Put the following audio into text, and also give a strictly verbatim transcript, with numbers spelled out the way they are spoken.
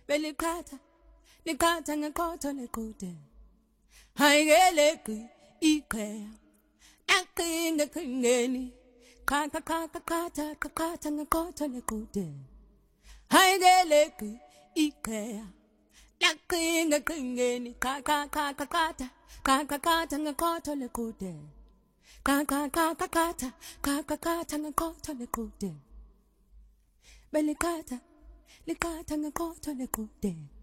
belikhatha likhatha ngekhoto lekude hayeleki iqheya aqinge qingeni qhaqa qhaqa qhatha qhatha ngekhoto lekude hayeleki iqheya aqinge qingeni qhaqa qhaqa qhatha qhaqa qhatha ngekhoto lekude qhaqa qhaqa qhatha qhaqa qhatha ngekhoto lekude belikhatha likhatha ngekhoto lekude